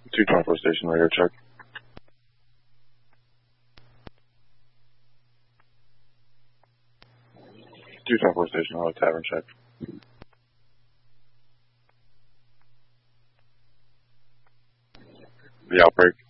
224 station radio check. 224 station, hello, tavern check. The outbreak.